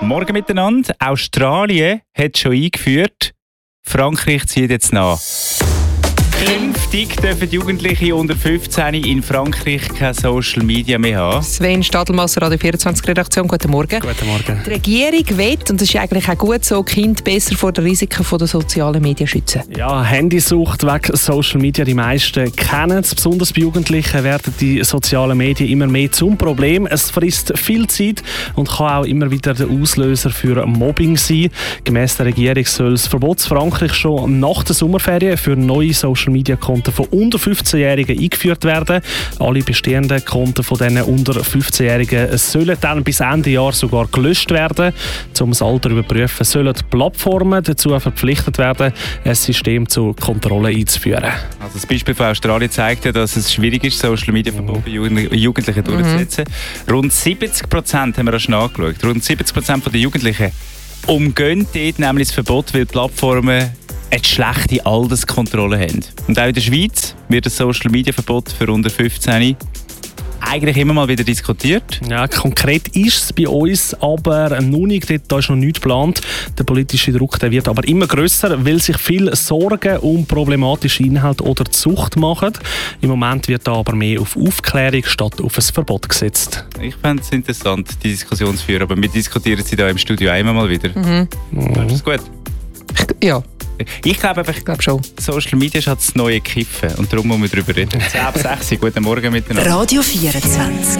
Morgen miteinander. Australien hat schon eingeführt. Frankreich zieht jetzt nach. Künftig dürfen Jugendliche unter 15 in Frankreich keine Social Media mehr haben. Sven Stadelmasser, Radio 24 Redaktion. Guten Morgen. Guten Morgen. Die Regierung will, und das ist eigentlich auch gut so, Kinder besser vor den Risiken der sozialen Medien schützen. Ja, Handysucht wegen Social Media, die meisten kennen es. Besonders bei Jugendlichen werden die sozialen Medien immer mehr zum Problem. Es frisst viel Zeit und kann auch immer wieder der Auslöser für Mobbing sein. Gemäss der Regierung soll das Verbot in Frankreich schon nach der Sommerferien für neue Social-Media-Konten von unter 15-Jährigen eingeführt werden. Alle bestehenden Konten von diesen unter 15-Jährigen sollen dann bis Ende Jahr sogar gelöscht werden. Um das Alter zu überprüfen, sollen die Plattformen dazu verpflichtet werden, ein System zur Kontrolle einzuführen. Also das Beispiel von Australien zeigt ja, dass es schwierig ist, Social-Media-Verbot bei Jugendlichen durchzusetzen. Rund 70% haben wir das schon angeschaut. Rund 70% der Jugendlichen umgehen dort nämlich das Verbot, weil die Plattformen eine schlechte Alterskontrolle haben. Und auch in der Schweiz wird das Social-Media-Verbot für unter 15 eigentlich immer mal wieder diskutiert. Ja, konkret ist es bei uns aber noch nicht. Da ist noch nichts geplant. Der politische Druck der wird aber immer grösser, weil sich viele Sorgen um problematische Inhalte oder die Sucht machen. Im Moment wird da aber mehr auf Aufklärung statt auf ein Verbot gesetzt. Ich fände es interessant, die Diskussion zu führen, aber wir diskutieren sie da im Studio einmal mal wieder. Ist das gut? Ja. Ich glaube schon. Social Media ist halt das neue Kiffen und darum muss man darüber reden. 10 ab 6, guten Morgen miteinander. Radio 24.